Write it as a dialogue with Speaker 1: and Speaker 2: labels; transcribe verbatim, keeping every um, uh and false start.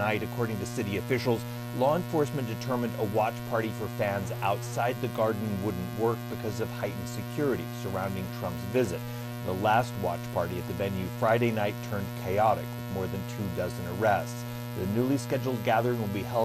Speaker 1: night. According to city officials, law enforcement determined a watch party for fans outside the Garden wouldn't work because of heightened security surrounding Trump's visit. The last watch party at the venue Friday night turned chaotic with more than two dozen arrests. The newly scheduled gathering will be held